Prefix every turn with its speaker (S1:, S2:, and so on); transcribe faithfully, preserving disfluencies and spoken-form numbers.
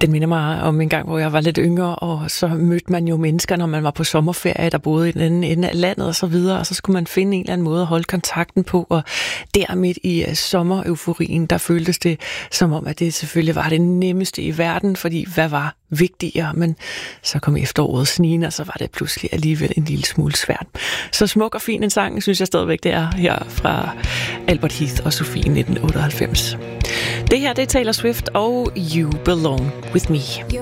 S1: Den minder mig om en gang, hvor jeg var lidt yngre, og så mødte man jo mennesker, når man var på sommerferie, der boede i den anden ende af landet og så videre, og så skulle man finde en eller anden måde at holde kontakten på, og der midt i uh, sommereuforien, der føltes det som om, at det selvfølgelig var det nemmeste i verden, fordi hvad var vigtigere, men så kom efteråret snigende, og så var det pludselig alligevel en lille smule svært. Så smuk og fin en sang, synes jeg stadigvæk, det er her fra Albert Heath og Sofie nitten otteoghalvfems. Det her, det er Taylor Swift og You Belong With Me.